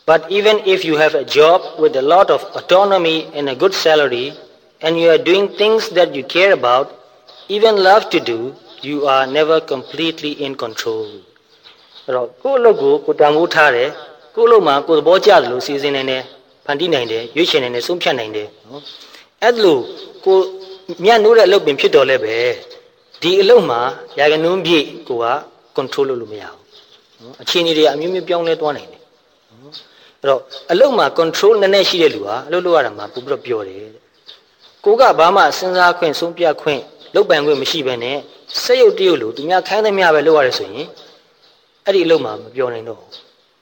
But even if you have a job with a lot of autonomy and a good salary, and you are doing things that you care about, even love to do, you are never completely in control. အဲ့တော့ကိုယ့်အလုပ်ကိုကိုတန်ဖိုးထားတယ်ကိုယ့်အလုပ်မှာကိုယ်သဘောကျတယ်လို့စီစဉ်နေတယ်ဖန်တီးနိုင်တယ်ရွေးချယ်နိုင်တယ်ဆုံးဖြတ်နိုင်တယ်နော်အဲ့လိုကိုမြတ်နိုးတဲ့အလုပ်ပင်ဖြစ်တော်လဲပဲဒီအလုပ်မှာရာဂနုံးပြည့်ကိုက control လုပ်လို့မရဘူးနော်အခြေအနေတွေအမျိုးမျိုးပြောင်းလဲသွားနိုင်တယ်နော်အဲ့တော့အလုပ်မှာ control နည်းနည်းရှိတဲ့လူဟာအလုပ်လုပ်ရတာမှာပို့ပြီးတော့ပျော်တယ်ကိုကဘာမှစဉ်းစားခွင့်ဆုံးဖြတ်ခွင့်လုပ်ပိုင်ခွင့်မရှိဘဲနဲ့စက်ရုပ်တရုပ်လို့သူများခိုင်းသမျှပဲလုပ်ရတယ်ဆိုရင်အဲ့ဒီအလုပ်မှာမပြောနိုင်တော့ဘူး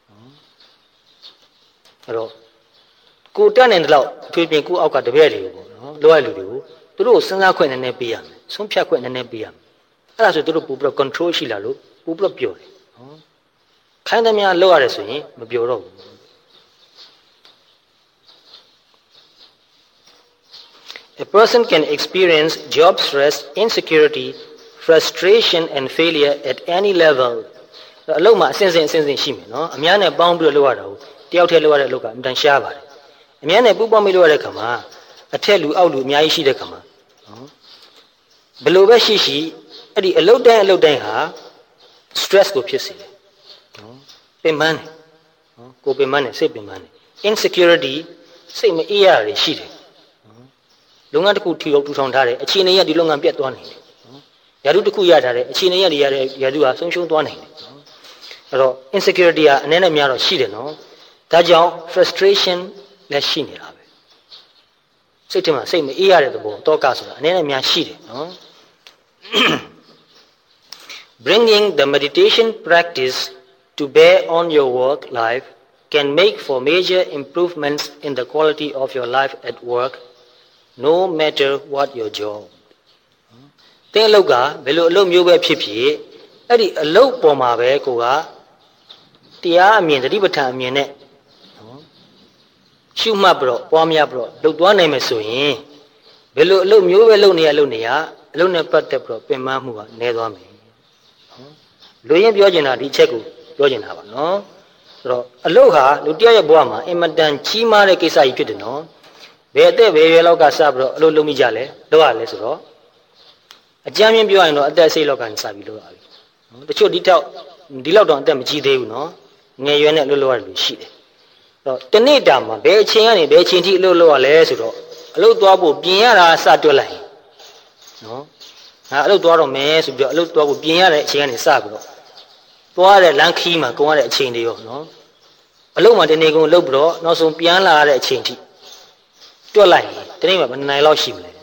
အဲ့တော့ကိုတက်နိုင်တဲ့လောက်အထွေပြင်ကိုအောက်ကတပည့်တွေကိုပေါ့နော်လိုရလူတွေကိုသူတို့ကိုစဉ်းစားခွင့်နည်းနည်းပေးရမယ်ဆုံးဖြတ်ခွင့်နည်းနည်းပေးရမယ်အဲ့ဒါဆိုသူတို့ပို့ပြီးတော့ control ရှိလာလို့ပို့ပြီးတော့ပြောတယ်နော်ခိုင်းသမျှလုပ်ရတယ်ဆိုရင်မပြောတော့ဘူးA person can experience job stress, insecurity, frustration and failure at any level. အလုပ်မှာအစဉ်ရှိမယ်နော်အများနဲ့ပေါင်းပြီးတော့လုပ်ရတာဟုတ်တယောက်တည်းလုပ်ရတဲ့အလုပ်ကအမှန်တန်ရှားပါတယ်အများနဲ့ပူးပေါင်းပြီးလုပ်ရတဲ့ခါမှာအထက်လူအောက်လူအများကြီးရှိတဲ့ခါမှာနော်ဘယ်လိုပဲရှိအဲ့ဒီအလုပ်တိုင်းဟာ stress ကိုဖြစ်စေတယ်နော်ပင်ပန်းတယ်နော်ကိုပင်ပန်းတယ်စိတ်ပင်ပန်းတယ် insecurity စိတ်မအေးရတွေရှိတယ်လုပ်ငန်းတစ်ခုထူထောင်ထားတယ်အခြေအနေရဒီလုပ်ငန်းပြတ်သွားနိုင်တယ်နော်ယာတုတစ်ခုရထားတယ်အခြေအနေရဒီယာတုဟာဆုံးရှုံးသွားနိုင်တယ်နော်အဲ့တော့ insecurity ကအနည်းနဲ့များတော့ရှိတယ်နော်ဒါကြောင့် frustration လည်းရှိနေတာပဲစိတ်ထဲမှာစိတ်မအေးရတဲ့သဘောတောကဆိုတာအနည်းနဲ့များရှိတယ်နော် Bringing the meditation practice to bear on your work life can make for major improvements in the quality of your life at work no matter what your job တဲ့အလုပ်ကဘယ်လိုအလုပ်မျိုးပဲဖြစ်ဖြစ်အဲ့ဒီအလုပ်ပေါ်မှာပဲကိုကတရားအမြင်တတိပဋ္ဌာန်အမြင်နဲ့နော်ရှုမှတ်ပြီးတော့ပွားများပြီးတော့လုပ်သွားနိုင်မယ်ဆိုရင်ဘယ်လိုအလုပ်မျိုးပဲလုပ်နေရအလုပ်နဲ့ပတ်သက်ပြီးတော့ပင်ပန်းမှုကနည်းသွားမယ်နော်လူရင်းပြောချင်တာဒီချက်ကိုပြောချင်တာပါနော်ဆိုတော့အလုပ်ဟာလူတယောက်ရဲ့ဘဝမှာအင်မတန်ကြီးမားတဲ့ကိစ္စကြီးဖြစ်တယ်နော်ဘယ်အသက်ဘယ်ရွယ်လောက်ကစပြီးတော့အလုပ်လုပ်မိကြလဲလုပ်ရလဲဆိုတော့အကြမ်းမြင်ပြောရင်တော့အသက်စိတ်လောက်ကနေစပြီးလုပ်ရပြီနော်တချို့ဒီလောက်တော့အသက်မကြီးသေးဘူးနော်ငယ်ရွယ်နဲ့အလုပ်လုပ်ရလို့ရှိတယ်အဲ့တော့တနေ့တာမှာဘယ်အချိန်ကနေဘယ်အချိန်ထိအလုပ်လုပ်ရလဲဆိုတော့အလုပ်သွားဖို့ပြင်ရတာစတွက်လိုက်နော်ငါအလုပ်သွားတော့မယ်ဆိုပြီးတော့အလုပ်သွားဖို့ပြင်ရတဲ့အချိန်ကနေစပြီးတော့သွားတဲ့လမ်းခီးမှာကုန်ရတဲ့အချိန်တွေရောနော်အလုပ်မှာတနေ့ကုန်လုပ်ပြီးတော့နောက်ဆုံးပြန်လာရတဲ့အချိန်ထိတွက်လိုက်တနေ့မှာဘယ်နှစ်နိုင်လောက်ရှိမလဲ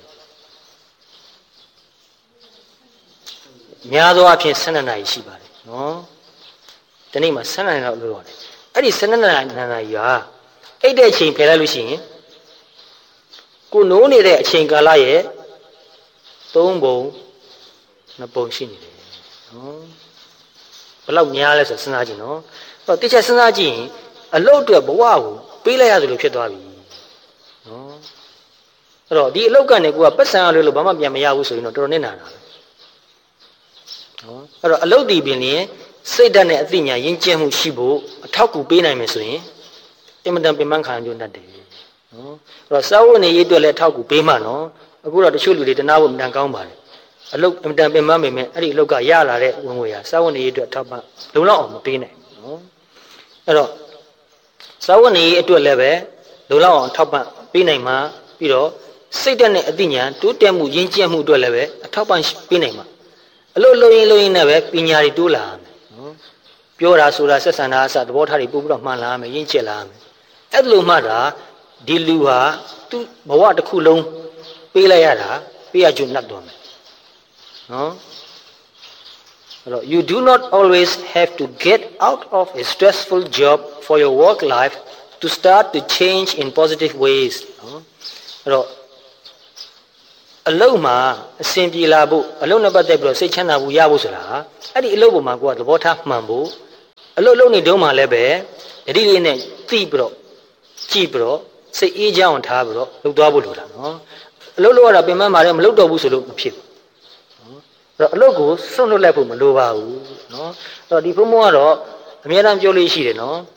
များသောအားဖြင့်12နာရီရှိပါတယ်နော်တနေ့မှာ12နာရီလောက်လုပ်ရတယ်အဲ့ဒီ12နာရီဟာအိတ်တဲ့အချိန်ဖယ်လိုက်လို့ရှိရင်ကိုနိုးနေတဲ့အချိန်ကာလရဲ့3ပုံ2ပုံရှိနေတယ်နော်ဘယ်လောက်များလဲဆိုစဉ်းစားကြည့်နော်အဲ့တော့တစ်ချက်စဉ်းစားကြည့်ရင်အလုပ်အတွက်ဘဝကိုပေးလိုက်ရသလိုဖြစ်သွားပြီနော်အဲ့တော့ဒီအလုပ်ကနေကိုကပတ်စံရလို့ဘာမှပြန်မရဘူးဆိုရင်တော့တော်တော်နစ်နာတာပဲနော်အဲ့တော့အလုပ်ဒီပင်ရင်စိတ်ဓာတ်နဲ့အသိဉာဏ်ရင်းကျက်မှုရှိဖို့အထောက်အကူပေးနိုင်မယ်ဆိုရင်အင်မတန်ပင်ပန်းခံရတတ်တယ်နော်အဲ့တော့စာဝတ်နေရေးအတွက်လည်းအထောက်အကူပေးမှနော်အခုတော့တချို့လူတွေတနာဖို့အင်မတန်ကောင်းပါတယ်အလုပ်အင်မတန်ပင်ပန်းပေမဲ့အဲ့ဒီအလုပ်ကရလာတဲ့ဝင်ငွေဟာစာဝတ်နေရေးအတွက်အထောက်ပံ့လုံလောက်အောင်မပေးနိုင်ဘူးနော်အဲ့တော့စာဝတ်နေရေးအတွက်လည်းပဲလုံလောက်အောင်အထောက်ပံ့ပေးနိုင်မှပြီးတော့စိတ်ဓာတ်နဲ့အသိဉာဏ်တိုးတက်မှုရင်းကျက်မှုအတွက်လည်းပဲအထောက်ပံ့ပေးနိုင်မှအလုပ်လုပ်ရင်နဲ့ပဲပညာတွေတိုးလာမယ်နော်ပြောတာဆိုတာဆက်ဆံတာအစသဘောထားတွေပို့ပြီးတော့မှန်လာမယ်ရင်းကျက်လာမယ်အဲ့လိုမှတာဒီလူဟာသူ့ဘဝတစ်ခုလုံးပေးလိုက်ရတာပေးရကျွတ်နှက်သွားမယ်နော်အဲ့တော့ you do not always have to get out of a stressful job for your work life to start to change in positive ways နော်အဲ့တော့အလုပ်မှာအဆင်ပြေလာဖို့အလုပ်နဲ့ပတ်သက်ပြီးတော့စိတ်ချမ်းသာမှုရဖို့ဆိုတာအဲ့ဒီအလုပ်ပေါ်မှာကိုယ်ကသဘောထားမှန်ဖို့အလုပ်လုပ်နေတုန်းမှာလည်းပဲတတိလေးနဲ့သိပြီးတော့ကြည့်ပြီးတော့စိတ်အေးချမ်းအောင်ထားပြီးတော့လုပ်သွားဖို့လိုတာနော်အလုပ်လုပ်ရတာပင်ပန်းပါတယ်မလုပ်တော့ဘူးဆိုလို့မဖြစ်ဘူးနော်အဲ့တော့အလုပ်ကိုစွန့်လွတ်လိုက်ဖို့မလိုပါဘူးနော်အဲ့တော့ဒီဘုံဘုံကတော့အများအားပြောလို့ရှိတယ်နော်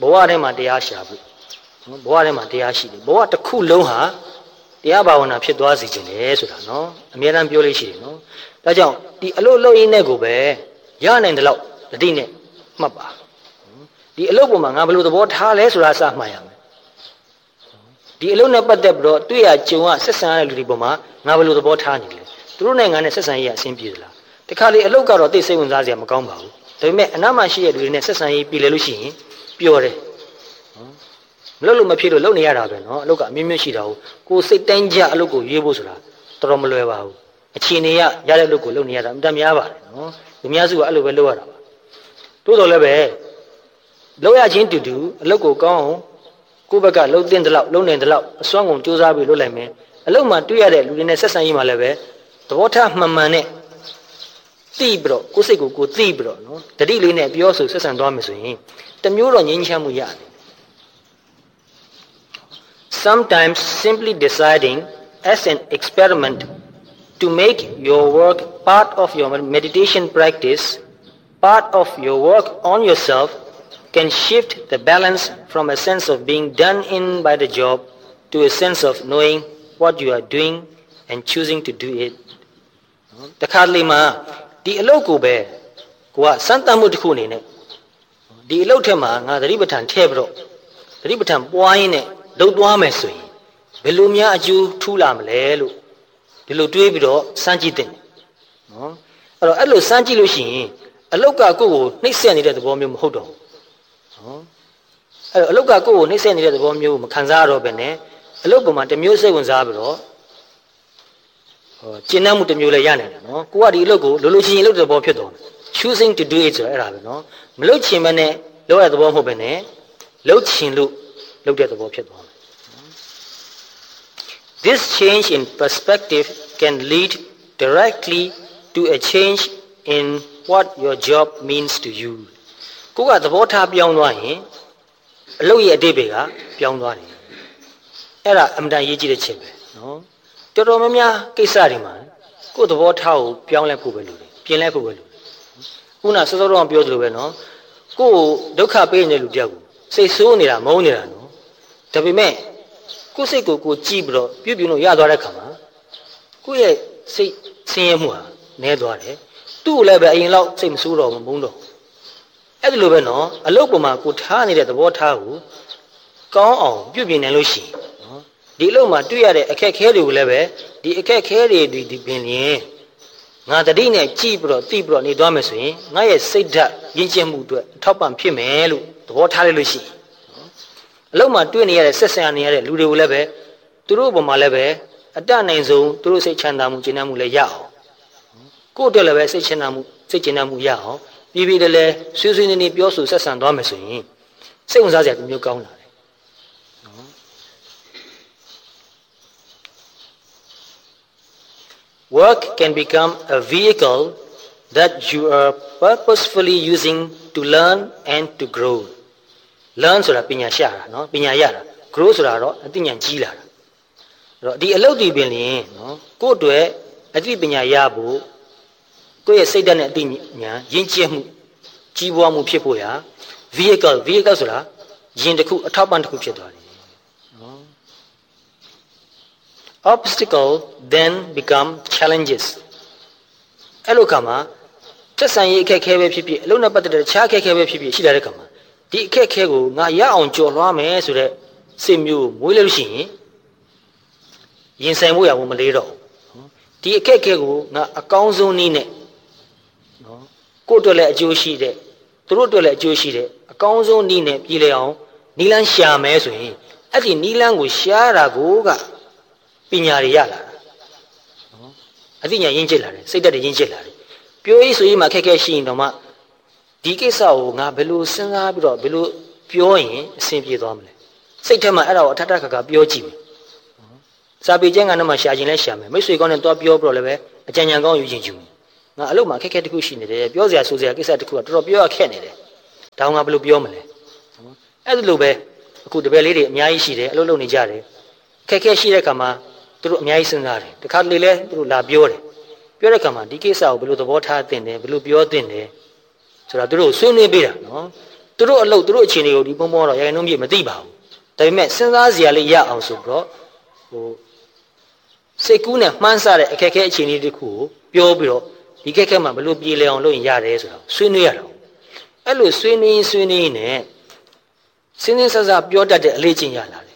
ဘဝထဲမှာတရားရှာဖို့ဘဝထဲမှာတရားရှိတယ်ဘဝတစ်ခုလုံးဟာတရားဘာဝနာဖြစ်သွားစေခြင်းလေဆိုတာနော်အများအားပြောလို့ရှိတယ်နော်ဒါကြောင့်ဒီအလုပ်လုပ်ရင်းနဲ့ကိုပဲရနိုင်တဲ့လောက်တတိနဲ့မှတ်ပါဒီအလုပ်ပေါ်မှာငါဘယ်လိုသဘောထားလဲဆိုတာစမှတ်ရမယ်ဒီအလုပ်နဲ့ပတ်သက်ပြီးတော့တွေ့ရကြုံရဆက်ဆံရတဲ့လူတွေပေါ်မှာငါဘယ်လိုသဘောထားနေလဲသူတို့နိုင်ငံနဲ့ဆက်ဆံရေးအဆင်ပြေသလားတခါလေအလုပ်ကတော့သိစိတ်ဝင်စားစရာမကောင်းပါဘူးဒါပေမဲ့အနားမှာရှိတဲ့လူတွေနဲ့ဆက်ဆံရေးပြည်လဲလို့ရှိရင်ပျော်တယ်မလုပ်လို့မဖြစ်လို့လုပ်နေရတာပဲနော်အလုပ်ကအမျိုးမျိုးရှိတာကိုစိတ်တိုင်းကြအလုပ်ကိုရွေးဖို့ဆိုတာတော်တော်မလွယ်ပါဘူးအခြေအနေရတဲ့အလုပ်ကိုလုပ်နေရတာအများများပါတယ်နော်လူများစုကအဲ့လိုပဲလုပ်ရတာပါတိုးတော်လည်းပဲလုပ်ရချင်းတူတူအလုပ်ကိုကောင်းအောင်ကိုယ့်ဘက်ကလှုပ်တင်တဲ့လောက်လုံနေတဲ့လောက်အစွမ်းကုန်စူးစမ်းပြီးလုပ်လိုက်မယ်အလုပ်မှာတွေ့ရတဲ့လူတွေနဲ့ဆက်ဆံရေးမှာလည်းပဲသဘောထားမှန်မှန်နဲ့သိပြီးတော့ကိုယ်စိတ်ကိုသိပြီးတော့နော်တတိလေးနဲ့ပြောဆိုဆက်ဆံသွားမယ်ဆိုရင်တမျိုးတော့ငြိမ်းချမ်းမှုရတယ် Sometimes simply deciding as an experiment to make your work part of your meditation practice, part of your work on yourself, can shift the balance from a sense of being done in by the job to a sense of knowing what you are doing and choosing to do it. တခါလေမှာဒီအလုပ်ကိုပဲကိုကစမ်းသပ်မှုတစ်ခုအနေနဲ့ဒီအလုပ်ထဲမှာငါသတိပဋ္ဌာန်ထည့်ပြီးတော့သတိပဋ္ဌာန်ပွားရင်းနဲ့လုပ်သွားမယ်ဆိုရင်ဘယ်လိုများအကျိုးထူးလာမလဲလို့ဒီလိုတွေးပြီးတော့စမ်းကြည့်တဲ့နော်အဲ့လိုစမ်းကြည့်လို့ရှိရင်အလောက်ကကိုယ့်ကိုနှိမ့်ဆက်နေတဲ့သဘောမျိုးမဟုတ်တော့ဘူးနော်အဲ့အလောက်ကကိုယ့်ကိုနှိမ့်ဆက်နေတဲ့သဘောမျိုးမခံစားရတော့ဘဲနဲ့အလောက်ပေါ်မှာတစ်မျိုးစိတ်ဝင်စားပြီးတော့ကျင့်နှံ့မှုတစ်မျိုးလည်းရနိုင်တယ်နော်ကိုကဒီအလုပ်ကိုလိုချင်ရင်လုပ်တဲ့သဘောဖြစ်သွားတယ် choosing to do it ဆိုအဲ့ဒါပဲနော်မလုပ်ချင်မနဲ့လုပ်ရတဲ့သဘောမဟုတ်ဘဲနဲ့လုပ်ချင်လို့လုပ်တဲ့သဘောဖြစ်သွားတယ် This change in perspective can lead directly to a change in what your job means to you ကိုကသဘောထားပြောင်းသွားရင်အလုပ်ရဲ့အတိတ်ကပြောင်းသွားတယ်အဲ့ဒါအမှန်တန်ရေးကြည့်တဲ့ချက်ပဲနော်တော်တော်များများကိစ္စတွေမှာကိုယ်သဘောထားကိုပြောင်းလဲဖို့ပဲလိုတယ်ပြင်လဲဖို့ပဲလိုတယ်ခုနစောစောတော့ပြောသလိုပဲနော်ကိုယ်ဒုက္ခပေးနေလူတယောက်ကိုစိတ်ဆိုးနေတာမုန်းနေတာနော်ဒါပေမဲ့ကိုယ်စိတ်ကိုကြည့်ပြီးတော့ပြုတ်လို့ရသွားတဲ့ခါမှာကိုယ့်ရဲ့စိတ်ဆင်းရဲမှုဟာနည်းသွားတယ်သူ့ကိုလည်းပဲအရင်လောက်စိတ်မဆိုးတော့မုန်းတော့အဲ့ဒီလိုပဲနော်အလုတ်ပေါ်မှာကိုထားနေတဲ့သဘောထားကိုကောင်းအောင်ပြုပြင်နိုင်လို့ရှိရင်နော်ဒီအလုတ်မှာတွေ့ရတဲ့အခက်ခဲတွေကိုလည်းပဲဒီအခက်ခဲတွေဒီပင်လျင်ငါတတိနဲ့ကြည့်ပြီးတော့သိပြီးတော့နေသွားမယ်ဆိုရင်ငါရဲ့စိတ်ဓာတ်ရင်းကျက်မှုအတွက်ထောက်ပံ့ဖြစ်မယ်လို့သဘောထားလိုက်လို့ရှိရင်အလုံးမှာတွေ့နေရတဲ့ဆက်ဆံနေရတဲ့လူတွေကိုလည်းပဲသူတို့ဘုံမှာလည်းပဲအတတ်နိုင်ဆုံးသူတို့စိတ်ချမ်းသာမှုကျဉ်းနှံ့မှုလည်းရအောင်ကိုယ့်အတွက်လည်းပဲစိတ်ချမ်းသာမှုစိတ်ကျဉ်းနှံ့မှုရအောင်ပြည်ပြည်လည်းဆွေးဆွေးနွေးနွေးပြောဆိုဆက်ဆံသွားမယ်ဆိုရင်စိတ်ဝင်စားစရာတစ်မျိုးကောင်းလာတယ်နော် Work can become a vehicle that you are purposefully using to learn and to grow learn ဆိုတာပညာရှာတာနော်ပညာရတာ grow ဆိုတာတော့အသိဉာဏ်ကြီးလာတာအဲ့တော့ဒီအလုပ်တွေပင်လျင်နော်ကိုယ့်အတွက်အသိပညာရဖို့ကိုယ့်ရဲ့စိတ်ဓာတ်နဲ့အသိဉာဏ်ရင့်ကျက်မှုကြီးပွားမှုဖြစ်ဖို့ရာ vehicle ဆိုတာယဉ်တစ်ခုအထောက်ပံ့တစ်ခုဖြစ်သွားတယ်နော် obstacle then become challenges အဲ့လိုခါမှာသက်ဆိုင်ရေးအခက်အခဲပဲဖြစ်ဖြစ်အလုပ်နဲ့ပတ်သက်တဲ့တခြားအခက်အခဲပဲဖြစ်ဖြစ်ရှိလာတဲ့ခါမှာဒီအခက်အခဲကိုငါရအောင်ကြော်လွှားမယ်ဆိုတဲ့စိတ်မျိုးမွေးလို့ရှိရင်ရင်ဆိုင်ဖို့ရဖို့မလေးတော့ဒီအခက်အခဲကိုငါအကောင်းဆုံးနည်းနဲ့နော်ကိုယ့်အတွက်လည်းအကျိုးရှိတဲ့သူတို့အတွက်လည်းအကျိုးရှိတဲ့အကောင်းဆုံးနည်းနဲ့ပြည်လည်အောင်နီလန်းရှာမယ်ဆိုရင်အဲ့ဒီနီလန်းကိုရှားတာကိုကပညာတွေရလာတာနော်အသိဉာဏ်ရင့်ကျက်လာတယ်စိတ်ဓာတ်တွေရင့်ကျက်လာတယ်ပြောရေးဆိုရေးမှာခက်ခဲရှိရင်တော့မှဒီကိစ္စကိုငါဘယ်လိုစဉ်းစားပြီးတော့ဘယ်လိုပြောရင်အဆင်ပြေသွားမလဲစိတ်ထဲမှာအဲ့ဒါကိုအထက်ထခါပြောကြည့်မယ်စာပေကျမ်းကနေမှရှာခြင်းလဲရှာမယ်မိတ်ဆွေကောင်းနဲ့တွားပြောပြီးတော့လည်းပဲအကြံဉာဏ်ကောင်းယူခြင်းယူငါအလုပ်မှာခက်ခဲတစ်ခုရှိနေတယ်ပြောစရာဆိုစရာကိစ္စတစ်ခုကတော်တော်ပြောရခက်နေတယ်ဒါငါဘယ်လိုပြောမလဲအဲ့ဒီလိုပဲအခုတပည့်လေးတွေအများကြီးရှိတယ်အလုပ်လုပ်နေကြတယ်ခက်ခဲရှိတဲ့အခါမှာသူတို့အများကြီးစဉ်းစားတယ်တခါတလေလဲသူတို့လာပြောတယ်ပြောတဲ့အခါမှာဒီကိစ္စကိုဘယ်လိုသဘောထားသင့်တယ်ဘယ်လိုပြောသင့်တယ်ဆိုတာသူတို့ဆွေးနွေးပေးတာနော်တသူတို့အလုပ်သူတို့အခြေအနေကိုဒီပုံပေါ်တော့ရခိုင်နှုန်းပြည့်မသိပါဘူးဒါပေမဲ့စဉ်းစားစရာလေးရအောင်ဆိုပြီးတော့ဟိုစိတ်ကူးနဲ့မှန်းဆတဲ့အခက်အခဲအခြေအနေတစ်ခုကိုပြောပြီးတော့ဒီခက်ခဲမှာဘယ်လိုပြေလည်အောင်လုပ်ရင်ရတယ်ဆိုတာဆွေးနွေးရတာအဲ့လိုဆွေးနွေးနဲ့စဉ်းဆဆပြောတတ်တဲ့အလေးချင်းရလာတယ်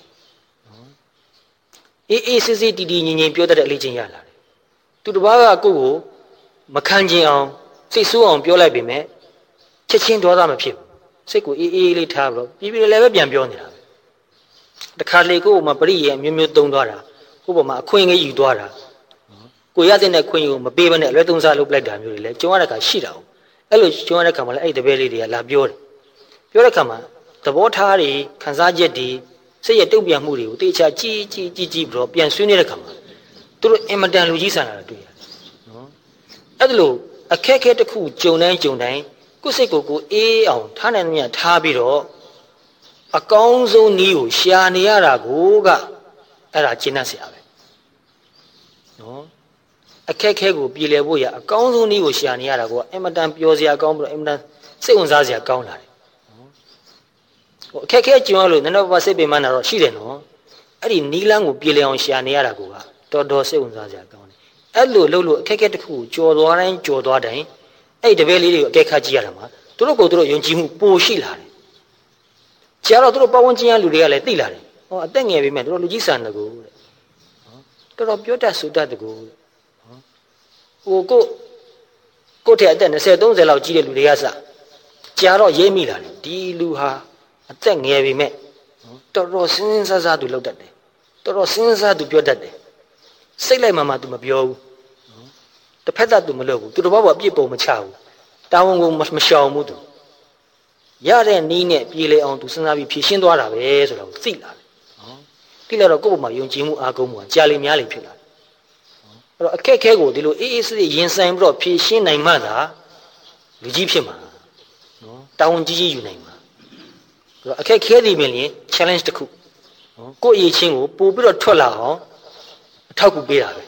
အေးစစ်စစ်တီငင်ပြောတတ်တဲ့အလေးချင်းရလာတယ်သူတစ်ပါးကကိုယ့်ကိုမခံကျင်အောင်စိတ်ဆိုးအောင်ပြောလိုက်ပေမဲ့ချက်ချင်းဒေါသမဖြစ်ဘူးစိတ်ကိုအေးလေးထားပြီးတော့လည်းပဲပြန်ပြောနေတာပဲတခါလေကိုယ့်မှာပရိယေအမျိုးမျိုးသုံးသွားတာကိုယ့်ပေါ်မှာအခွင့်အရေးယူသွားတာကိုရတဲ့ခွင့်ယူမပေးဘဲနဲ့အလွဲသုံးစားလုပ်လိုက်တာမျိုးတွေလည်းကြုံရတဲ့ခါရှိတာဟုတ်အဲ့လိုကြုံရတဲ့ခါမှာလည်းအဲ့တပည့်လေးတွေကလာပြောတဲ့ခါမှာသဘောထားတွေခံစားချက်တွေစိတ်ရတုံ့ပြန်မှုတွေကိုတေချာကြည်ပြီးတော့ပြန်ဆွေးနွေးတဲ့ခါမှာသူတို့အင်မတန်လူကြီးဆန်လာတာတွေ့ရတယ်နော်အဲ့ဒါလို့အခက်အခဲတစ်ခုကြုံတိုင်းကိုယ်စိတ်ကိုအေးအောင်ထားနိုင်မြတ်ထားပြီးတော့အကောင်းဆုံးနည်းကိုရှာနေရတာကိုကအဲ့ဒါကျင့်တတ်เสียပဲနော်အခက်ခဲကိုပြည်လည်ဖို့ရအကောင်းဆုံးနည်းကိုရှာနေရတာကအင်မတန်ပျော်စရာကောင်းပြီးတော့အင်မတန်စိတ်ဝင်စားစရာကောင်းလာတယ်ဟိုအခက်ခဲကြုံရလို့နည်းနည်းပါးစိတ်ပင်ပန်းတာတော့ရှိတယ်နော်အဲ့ဒီနီးလန်းကိုပြည်လည်အောင်ရှာနေရတာကတော်တော်စိတ်ဝင်စားစရာကောင်းတယ်အဲ့လိုလုပ်လို့အခက်ခဲတစ်ခုကိုကြော်သွားတိုင်းအဲ့တပည့်လေးတွေကိုအကဲခတ်ကြည့်ရတာမှာသူတို့ကိုယ်သူတို့ယုံကြည်မှုပိုရှိလာတယ်ကြာတော့သူတို့ပတ်ဝန်းကျင်ကလူတွေကလည်းသိလာတယ်ဟောအသက်ငယ်ပြီမဲ့သူတို့လူကြီးဆန်တယ်ကိုတဲ့တော်တော်ပြောတတ်ဆိုတတ်တယ်ကိုဟိုကိုယ့်ထက်အသက်20 30လောက်ကြီးတဲ့လူတွေကစကြာတော့ရေးမိလာတယ်ဒီလူဟာအသက်ငယ်ပြီမဲ့တော်တော်စဉ်းစားစားသူလုပ်တတ်တယ်တော်တော်စဉ်းစားသူပြောတတ်တယ်စိတ်လိုက်မှသူမပြောဘူးတစ်ဖက်သက်သူမလုပ်ဘူးသူတစ်ဘောကအပြစ်ပုံမချဘူးတာဝန်ကိုမရှောင်ဘူးသူရတဲ့နည်းနဲ့ပြေလေအောင်သူစဉ်းစားပြီးဖြည့်ရှင်းသွားတာပဲဆိုတော့သိလာတယ်နော်သိလာတော့ကိုယ့်ဘုံမှာယုံကြည်မှုအားကိုးမှုကြာလေများလေဖြစ်လာတယ်အဲ့တော့အခက်ခဲကိုဒီလိုအေးစစ်ရင်ဆိုင်ပြီးတော့ဖြည့်ရှင်းနိုင်မှသာလူကြီးဖြစ်မှာနော်တာဝန်ကြီးယူနိုင်မှာအဲ့တော့အခက်ခဲတွေပြင်ရင် challenge တစ်ခုနော်ကိုယ့်အရေးချင်းကိုပို့ပြီးတော့ထွက်လာအောင်အထောက်အကူပေးတာပဲ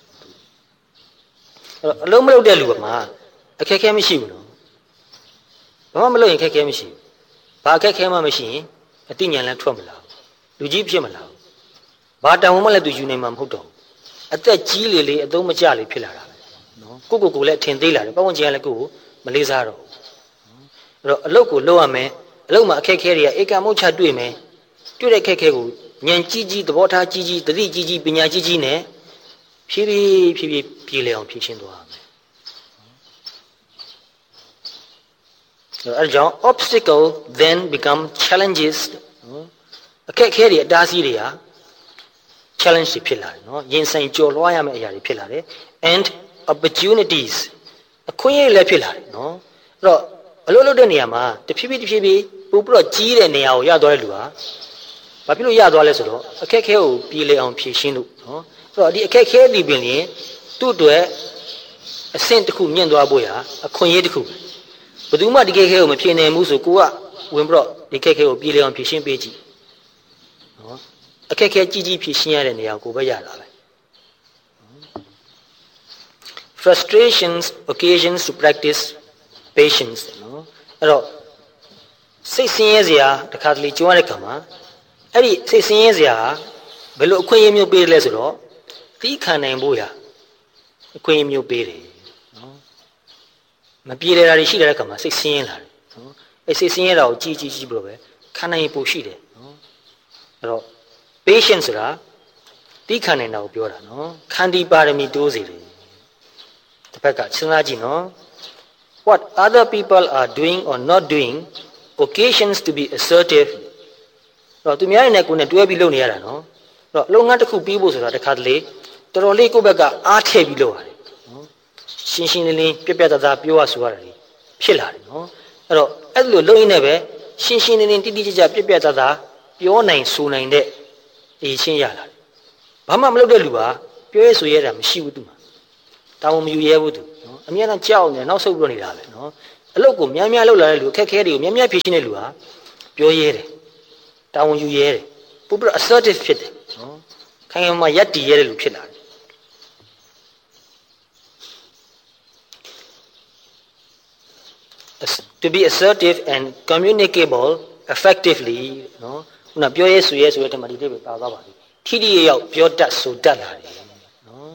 အလုံးမလုပ်တဲ့လူကမှအခက်ခဲမရှိဘူးနော်ဘာမှမလုပ်ရင်အခက်ခဲမရှိဘူးဘာအခက်ခဲမှမရှိရင်အသိဉာဏ်လည်းထွက်မလာဘူးလူကြီးဖြစ်မလာဘူးဘာတောင်းမှလည်းသူယူနိုင်မှာမဟုတ်တော့ဘူးအသက်ကြီးလေအသုံးမကျလေဖြစ်လာတာပဲနော်ကိုလည်းအထင်သေးလာတယ်ပတ်ဝန်းကျင်ကလည်းကိုမလေးစားတော့အဲ့တော့အလုပ်ကိုလုပ်ရမယ်အလုပ်မှာအခက်ခဲတွေကဧကမုတ်ချတွေ့မယ်တွေ့တဲ့အခက်ခဲကိုဉာဏ်ကြီးသဘောထားကြီးသတိကြီးပညာကြီးနဲ့ဖြည်းဖြည်းပြေလည်အောင်ဖြည့်ရှင်းသွားမယ်အဲ့ကြောင့် obstacle then become challenges အခက်ခဲတွေအတားအဆီးတွေဟာ challenge တွေဖြစ်လာတယ်နော်ရင်ဆိုင်ကြော်လွှားရမယ့်အရာတွေဖြစ်လာတယ် and opportunities အခွင့်အရေးလည်းဖြစ်လာတယ်နော်အဲ့တော့အလုပ်လုပ်တဲ့နေရာမှာတဖြည်းဖြည်းပို့ပြီးတော့ကြီးတဲ့နေရာကိုရသွားတဲ့လူဟာဘာဖြစ်လို့ရသွားလဲဆိုတော့အခက်ခဲကိုပြေလည်အောင်ဖြည့်ရှင်းလို့နော်အဲ့တော့ဒီအခက်ခဲတွေပြင်ရင်သူ့အတွက်အဆင့်တစ်ခုမြင့်သွားဖို့ရာအခွင့်အရေးတစ်ခုဘယ်သူမှဒီခက်ခဲကိုမဖြေနိုင်ဘူးဆိုကိုကဝင်ပြီးတော့ဒီခက်ခဲကိုပြေလည်အောင်ဖြည့်ရှင်းပေးကြည့်နော်အခက်ခဲကြီးဖြည့်ရှင်းရတဲ့နေရာကိုပဲရလာပဲ frustrations occasions to practice patience နော်အဲ့တော့စိတ်ဆင်းရဲစရာတစ်ခါတလေကြုံရတဲ့ခါမှာအဲ့ဒီစိတ်ဆင်းရဲစရာဘယ်လိုအခွင့်အရေးမျိုးပေးလဲဆိုတော့သီးခံနိုင်ဖို့ရာအခွင့်အရေးမျိုးပေးတယ်နော်မပြေလည်တာတွေရှိတဲ့အခါမှာစိတ်ဆင်းရဲလာတယ်နော်အဲ့စိတ်ဆင်းရဲတာကိုကြီးပြီးတော့ပဲခံနိုင်ရင်ပိုရှိတယ်နော်အဲ့တော့ patience ဆိုတာသီးခံနိုင်တာကိုပြောတာနော်ခန္တီပါရမီတိုးစေတယ်တစ်ဖက်ကစဉ်းစားကြည့်နော် what other people are doing or not doing occasions to be assertive တော့သူများရဲ့ကိုယ်နဲ့တွဲပြီးလုပ်နေရတာနော်အဲ့တော့လုပ်ငန်းတစ်ခုပြီးဖို့ဆိုတာတစ်ခါတလေတော်တော်လေးကိုယ့်ဘက်ကအားထည့်ပြီးလုပ်ရတယ်နော်ရှင်းလင်းပြတ်သားပြောရဆိုရတယ်ဖြစ်လာတယ်နော်အဲ့တော့အဲ့လိုလုပ်ရင်းနဲ့ပဲရှင်းလင်းတိတိကျကျပြတ်သားပြောနိုင်ဆိုနိုင်တဲ့အရေးချင်းရလာတယ်ဘာမှမလုပ်တဲ့လူကပြောရဆိုရတာမရှိဘူးသူမှာတာဝန်မယူရဲဘူးသူနော်အများနဲ့ကြောက်နေနောက်ဆုတ်ပြီးနေတာပဲနော်အလုပ်ကိုများလုပ်လာတဲ့လူအခက်ခဲတွေကိုများဖြေရှင်းတဲ့လူဟာပြောရဲတယ်တာဝန်ယူရဲတယ်ပို့ပြီး assertive ဖြစ်တယ်နော်ခိုင်ခိုင်မာရက်တည်ရဲတဲ့လူဖြစ်လာတယ် to be assertive and communicable effectively နော်ခုနပြောရဲဆိုရဲဆိုတဲ့တမဒီတွေပဲပါသွားပါပြီထိထိရောက်ပြောတတ်ဆိုတတ်လာတယ်နော်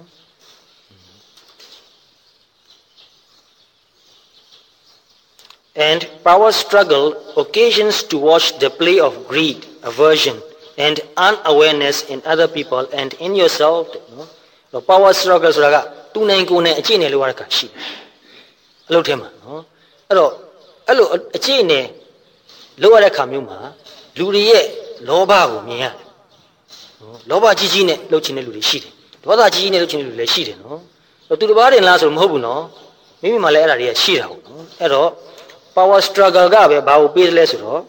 and power struggle occasions to watch the play of greed aversion and unawareness in other people and in yourself နော် power struggle ဆိုတာကသူနိုင်ကိုယ်နဲ့အကျင့်နဲ့လို့ရတာရှိတယ်အလုပ်ထဲမှာနော်အဲ့လိုအကျင့်နဲ့လို့ရတဲ့ခါမျိုးမှာလူတွေရဲ့လောဘကိုမြင်ရတယ်နော်လောဘကြီးကြီးနဲ့လှုပ်ချင်တဲ့လူတွေရှိတယ်ဒေါသကြီးကြီးနဲ့လှုပ်ချင်တဲ့လူတွေလည်းရှိတယ်နော်သူတစ်ပါးတင်လားဆိုတော့မဟုတ်ဘူးနော်မိမိမှလည်းအဲ့ဒါတွေကရှိတာဟုတ်နော်အဲ့တော့ power struggle ကပဲဘာကိုပေးတယ်လဲဆိုတော့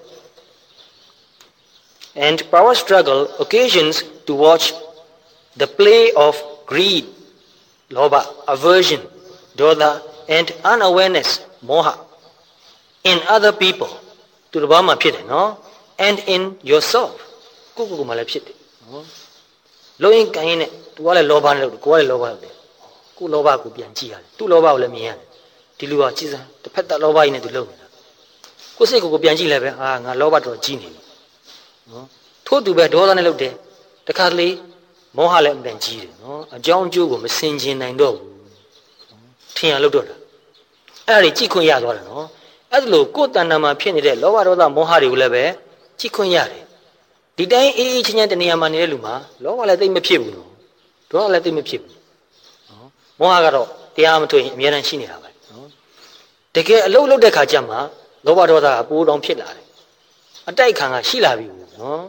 and power struggle occasions to watch the play of greed လောဘ aversion ဒေါသ and unawareness မောဟ in other people သူတစ်ပါးမှာဖြစ်တယ်နော် and in yourself ကိုယ့်မှာလည်းဖြစ်တယ်နော်လုံးရင်ကိုင်းနဲ့သူကလည်းလောဘနဲ့လုပ်တယ်ကိုယ်ကလည်းလောဘလုပ်တယ်ကိုယ်လောဘကိုပြန်ကြည့်ရတယ်သူ့လောဘကိုလည်းမြင်ရတယ်ဒီလူကကြည်စမ်းတစ်ဖက်သက်လောဘကြီးနဲ့သူလုပ်နေတာကိုယ်စိတ်ကိုပြန်ကြည့်လိုက်ပဲဟာငါလောဘတော်ကြီးနေပြီနော်ထို့သူပဲဒေါသနဲ့လုပ်တယ်တခါတလေမောဟလည်းအမှန်ကြီးတယ်နော်အကြောင်းအကျိုးကိုမစင်ကျင်နိုင်တော့ဘူးထင်ရလို့တော့တာအဲ့ဒါကြီးကြည့်ခွင့်ရသွားတယ်နော်အဲ့ဒါလို့ကိုယ်တဏ္ဍာမှာဖြစ်နေတဲ့လောဘဒေါသမောဟတွေကိုလည်းပဲကြည့်ခွင့်ရတယ်ဒီတိုင်းအေးအေးချမ်းချမ်းတနေရာမှာနေတဲ့လူမှာလောဘလည်းသိမဖြစ်ဘူးနော်ဒေါသလည်းသိမဖြစ်ဘူးနော်မောဟကတော့တရားမတွေ့ရင်အများအားရှိနေတာပဲနော်တကယ်အလုပ်လုပ်တဲ့ခါကျမှလောဘဒေါသကပိုးတောင်ဖြစ်လာတယ်အတိုက်ခံကရှိလာပြီနော်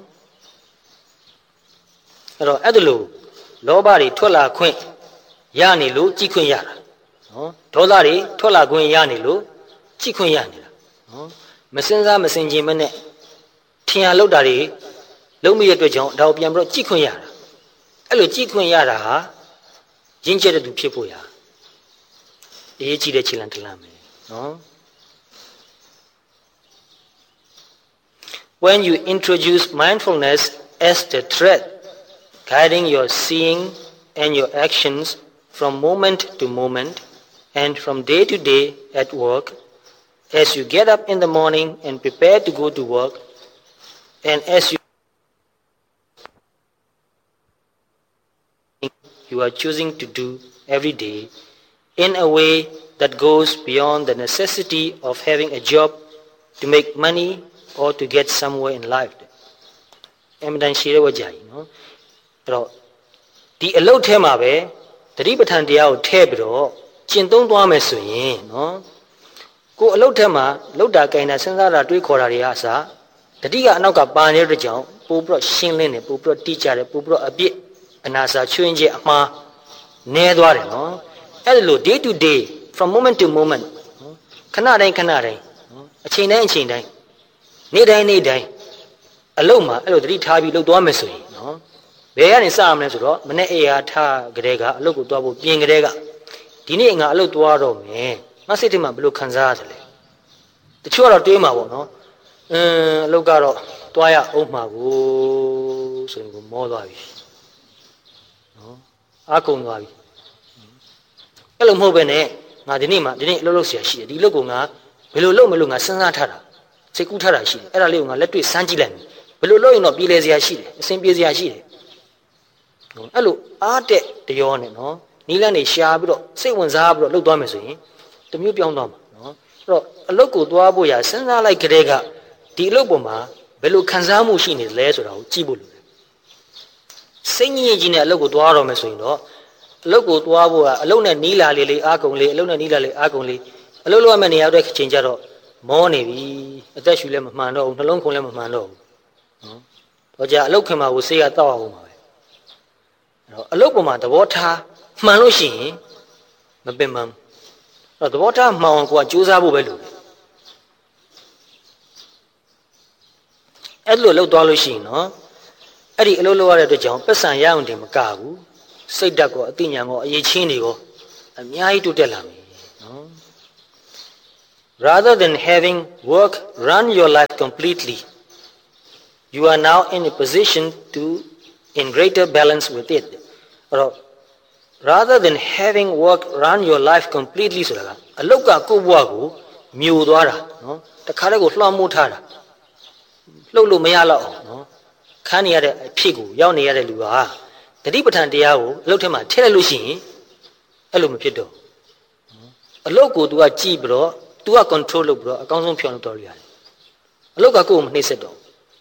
အဲ့တော့အဲ့ဒါလို့လောဘတွေထွက်လာခွင့်ရနေလို့ကြည့်ခွင့်ရတာနော်ဒေါသတွေထွက်လာခွင့်ရနေလို့ကြည့်ခွင့်ရနေတာနော်မစင်စားမစင်ကျင်မနဲ့ထင်ရလောက်တာတွေလုံးမိတဲ့အတွက်ကြောင့်ဒါကိုပြန်ပြီးတော့ကြည့်ခွင့်ရတာအဲ့လိုကြည့်ခွင့်ရတာဟာရင်းကျက်တဲ့သူဖြစ်ဖို့ရအရေးကြီးတဲ့ခြေလှမ်းတစ်လှမ်းပဲနော် when you introduce mindfulness as the thread guiding your seeing and your actions from moment to moment and from day to day at work as you get up in the morning and prepare to go to work and as you are choosing to do every day in a way that goes beyond the necessity of having a job to make money or to get somewhere in life အမှန်တန်ရှိရဝကြကြီးနော်အဲ့တော့ဒီအလုပ်ထဲမှာပဲတတိပဋ္ဌာန်တရားကိုထည့်ပြီးတော့ကျင့်သုံးသွားမယ်ဆိုရင်နော်ကိုအလုပ်ထဲမှာလောက်တာကြိုင်တာစဉ်းစားတာတွေးခေါ်တာတွေအစားတတိကအနောက်ကပါနေတဲ့ကြောင့်ပို့ပြီးတော့ရှင်းလင်းတယ်ပို့ပြီးတော့တိကျတယ်ပို့ပြီးတော့အပြစ်အနာစာချွင်းချက်အမှားနဲသွားတယ်နော်အဲ့ဒါလို့ day to day from moment to moment ခဏတိုင်းခဏတိုင်းအချိန်တိုင်းအချိန်တိုင်းနေ့တိုင်းနေ့တိုင်းအလုပ်မှာအဲ့လိုတတိထားပြီးလုပ်သွားမယ်ဆိုရင်နော်ဘယ်ကနေစရမလဲဆိုတော့မနေ့အေးအားထားကြတဲ့ကအလုပ်ကိုသွားဖို့ပြင်ကြတဲ့ကဒီနေ့ငါအလုပ်သွားတော့မယ်ငါစိတ်ထဲမှာဘယ်လိုခံစားရတယ်လဲတချို့ကတော့တွေးမှာပေါ့နော်အလုပ်ကတော့သွားရအောင်မှာကိုဆိုရင်ကိုမောသွားပြီနော်အားကုန်သွားပြီအဲ့လိုမဟုတ်ပဲနဲ့ငါဒီနေ့အလုပ်လုပ်เสียရှိတယ်ဒီလုပ်ကိုငါဘယ်လိုလုပ်မလို့ငါစဉ်းစားထားတာစိတ်ကူးထားတာရှိတယ်အဲ့ဒါလေးကိုငါလက်တွေ့စမ်းကြည့်လိုက်မယ်ဘယ်လိုလုပ်ရင်တော့ပြည်လဲเสียရှိတယ်အဆင်ပြေเสียရှိတယ်နော်အဲ့လိုအားတက်တရောနဲ့နော်နီးလန်းနေရှားပြီးတော့စိတ်ဝင်စားပြီးတော့လုပ်သွားမယ်ဆိုရင်တမျိုးပြောင်းသွားမှာနော်အဲ့တော့အလုပ်ကိုသွားဖို့ရစဉ်းစားလိုက်ကြတဲ့ကဒီအလုပ်ပေါ်မှာဘယ်လိုခံစားမှုရှိနေလဲဆိုတာကိုကြည့်ဖို့လိုတယ်စိတ်ညစ်ကြီးနဲ့အလုပ်ကိုသွားရတော့မယ်ဆိုရင်တော့အလုပ်ကိုသွားဖို့ကအလုပ်နဲ့နီးလာလေးအားကုန်လေးအလုပ်နဲ့နီးလာလေးအားကုန်လေးအလုပ်လုပ်ရမယ့်နေရာတဲ့ချိန်ကျတော့မောနေပြီအသက်ရှူလည်းမမှန်တော့ဘူးနှလုံးခုန်လည်းမမှန်တော့ဘူးနော်တော့ကြာအလုပ်ခင်မှာကိုစေးရတောက်အောင်ပါပဲအဲ့တော့အလုပ်ပေါ်မှာသဘောထားမှန်လို့ရှိရင်မပင်ပန်းအဲ့တော့သဘောထားမှန်အောင်ကိုကကြိုးစားဖို့ပဲလိုတယ်အဲ့လိုလုပ်သွားလို့ရှိရင်နော်အဲ့ဒီအလုပ်လုပ်ရတဲ့အတွက်ကြောင့်ပတ်စံရအောင်တင်မကဘူးစိတ်ဓာတ်ကောအသိဉာဏ်ကောအရေးချင်းတွေကောအများကြီးတိုးတက်လာမယ်နော် rather than having work run your life completely you are now in a position to in greater balance with it အဲ့တော့ rather than having work run your life completely ဆိုတာကအလုပ်ကကိုယ့်ဘဝကိုမြို့သွားတာနော်တခါတည်းကိုလွှမ်းမိုးထားတာလှုပ်လို့မရတော့နော်ခန်းနေရတဲ့အဖြစ်ကိုရောက်နေရတဲ့လူကတတိပဋ္ဌာန်တရားကိုအလုပ်ထဲမှာထည့်လိုက်လို့ရှိရင်အဲ့လိုမဖြစ်တော့အလုပ်ကို तू ကကြည့်ပြီးတော့ तू က control လုပ်ပြီးတော့အကောင်းဆုံးဖြောင်းလို့တော်ရတယ်အလုပ်ကကိုယ်ကိုမနှိမ့်ဆက်တော့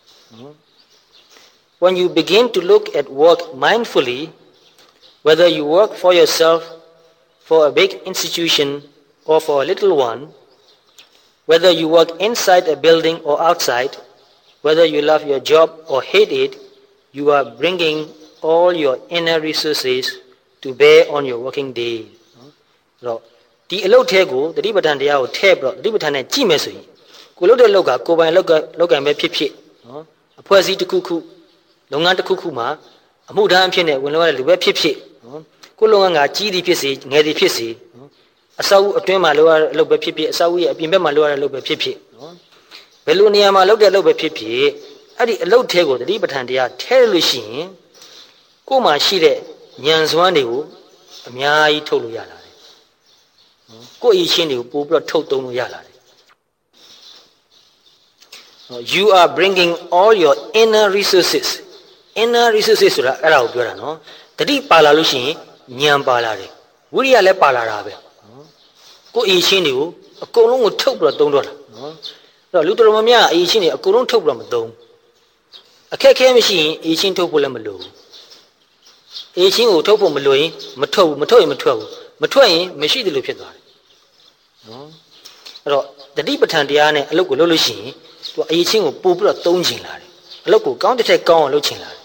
When you begin to look at work mindfully, whether you work for yourself, for a big institution, or for a little one, whether you work inside a building or outside, whether you love your job or hate it, you are bringing all your inner resources to bear on your working day. ဒီအလုပ်ထဲကိုတတိပဋ္ဌာန်တရားကိုထည့်ပြီးတော့တတိပဋ္ဌာန်နဲ့ကြည့်မယ်ဆိုရင်ကိုလုပ်တဲ့လောက်ကကိုယ်ပိုင်လောက်ကံပဲဖြစ်ဖြစ်နော်အဖွဲ့အစည်းတစ်ခုခုလုပ်ငန်းတစ်ခုခုမှာအမှုထမ်းအဖြစ်နဲ့ဝင်လို့ရတဲ့လူပဲဖြစ်ဖြစ်နော်ကိုလုပ်ငန်းကကြီးသည်ဖြစ်စေငယ်သည်ဖြစ်စေနော်အစောက်အတွင်းမှာလုပ်ရတဲ့အလုပ်ပဲဖြစ်ဖြစ်အစောက်ရဲ့အပြင်ဘက်မှာလုပ်ရတဲ့အလုပ်ပဲဖြစ်ဖြစ်နော်ဘယ်လိုနေရာမှာလုပ်တဲ့အလုပ်ပဲဖြစ်ဖြစ်အဲ့ဒီအလုပ်ထဲကိုတတိပဋ္ဌာန်တရားထည့်လို့ရှိရင်ကိုယ်မှာရှိတဲ့ဉာဏ်စွမ်းတွေကိုအများကြီးထုတ်လို့ရလာတယ်ကိုယ်အချင်းတွေကိုပို့ပြီးတော့ထုတ်သုံးလို့ရလာတယ်You are bringing all your inner resourcesဆိုတာအဲ့ဒါကိုပြောတာနော်တတိပါလာလို့ရှိရင်ဉာဏ်ပါလာတယ်ဝိရိယလည်းပါလာတာပဲနော်ကိုယ်အချင်းတွေကိုအကုန်လုံးကိုထုတ်ပြီးတော့သုံးတော့တာနော်အဲ့တော့လူတော်များများအချင်းတွေအကုန်လုံးထုတ်ပြီးတော့မသုံးအခက်ခဲမရှိရင်အချင်းထုတ်ဖို့လည်းမလိုဘူးအချင်းကိုထုတ်ဖို့မလိုရင်မထုတ်ဘူးမထုတ်ရင်မထွက်ဘူးမထွက်ရင်မရှိတယ်လို့ဖြစ်သွားတယ်နော်အဲ့တော့တတိပဋ္ဌာန်တရားနဲ့အလုပ်ကိုလုပ်လို့ရှိရင်သူအရေးချင်းကိုပို့ပြီးတော့သုံးချင်လာတယ်အလုပ်ကိုကောင်းတဲ့ထက်ကောင်းအောင်လုပ်ချင်လာတယ်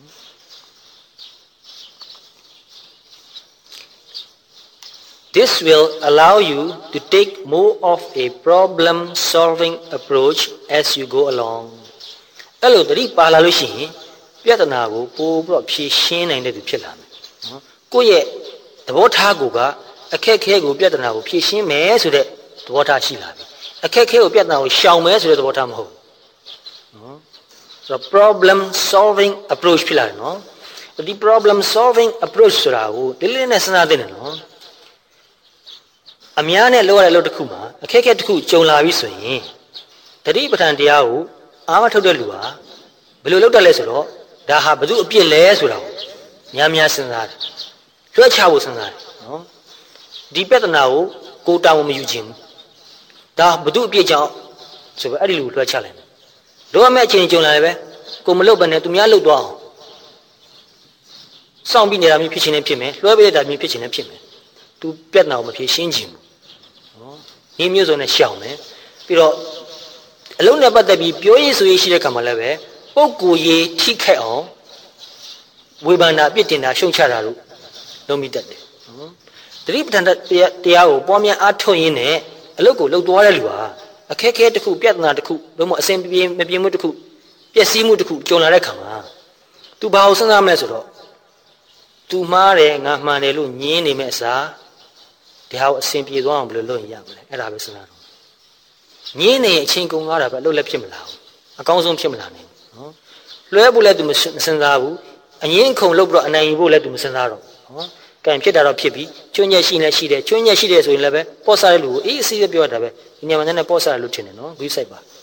This will allow you to take more of a problem solving approach as you go along အဲ့လိုတတိပါလာလို့ရှိရင်ပြဿနာကိုပို့ပြီးတော့ဖြေရှင်းနိုင်တဲ့သူဖြစ်လာမယ်နော်ကိုယ့်ရဲ့သဘောထားကိုကအခက်ခဲကိုပြဿနာကိုဖြေရှင်းမယ်ဆိုတဲ့သဘောထားရှိလာပြီအခက်ခဲကိုပြဿနာကိုရှောင်မယ်ဆိုတဲ့သဘောထားမဟုတ်နော်ဆိုတော့ problem solving approach ဖြစ်လာတယ်နော်ဒီ problem solving approach ဆိုတာကိုဒီလေးနဲ့စဉ်းစားသင့်တယ်နော်အများနဲ့လောက်ရတဲ့လို့တစ်ခုမှာအခက်ခဲတစ်ခုကြုံလာပြီဆိုရင်တတိပဋ္ဌာန်တရားကိုအားမထုတ်တဲ့လူဟာဘယ်လိုလုပ်တတ်လဲဆိုတော့ဒါဟာဘယ်သူအပြစ်လဲဆိုတာကိုများများစဉ်းစားတယ်လွှဲချဖို့စဉ်းစားတယ်နော်ဒီပြဿနာကိုကိုတောင်းမယူခြင်းဒါဘု து အပြည့်ကြောင့်ဆိုပဲအဲ့ဒီလူလွှဲချလိုက်တယ်တို့အမဲ့အချင်းကြုံလာတယ်ပဲကိုမလုပ်ဘဲနဲ့သူများလုပ်သွားအောင်စောင့်ပြီးနေတာမျိုးဖြစ်ခြင်းနဲ့ဖြစ်မယ်လွှဲပေးတာမျိုးဖြစ်ခြင်းနဲ့ဖြစ်မယ်သူပြဿနာကိုမဖြေရှင်းခြင်းဘူးနော်ဒီမျိုးစုံနဲ့ရှောင်မယ်ပြီးတော့အလုံးနဲ့ပတ်သက်ပြီးပြောရေးဆိုရေးရှိတဲ့ခါမှာလည်းပဲပုဂ္ဂိုလ်ရေးထိခိုက်အောင်ဝေဘာနာအပြစ်တင်တာရှုံချတာလို့လုံးမိတတ်တယ်နော်တတိပဋ္ဌာန်တရားကိုပွားများအားထုတ်ရင်းနဲ့အလုပ်ကိုလုပ်သွားတဲ့လူဟာအခက်ခဲတစ်ခုပြဿနာတစ်ခုဘယ်မှာအစဉ်ပြေမပြေမှုတစ်ခုပျက်စီးမှုတစ်ခုကြုံလာတဲ့ခါမှာ तू ဘာကိုစဉ်းစားမလဲဆိုတော့ तू မှားတယ်ငါမှန်တယ်လို့ညင်းနေမဲ့အစားဒီဟာကိုအစဉ်ပြေသွားအောင်ဘယ်လိုလုပ်ရင်ရမလဲအဲ့ဒါပဲစဉ်းစားတော့ညင်းနေအချင်းကုန်သွားတာပဲအလုပ်လည်းဖြစ်မလာဘူးအကောင်းဆုံးဖြစ်မလာနိုင်ဘူးနော်လွှဲဖို့လည်း तू မစဉ်းစားဘူးအငင်းခုံလုပ်ပြီးတော့အနိုင်ယူဖို့လည်း तू မစဉ်းစားတော့နော်ကံဖြစ်တာတော့ဖြစ်ပြီကျွညက်ရှိနေရှိတယ်ကျွညက်ရှိတယ်ဆိုရင်လည်းပဲပေါ့စားတဲ့လူကိုအေးအစီးပဲပြောတာပဲဒီညမှာနဲ့ပေါ့စားတယ်လို့ထင်တယ်နော်ဂိူးဆိုင်ပါ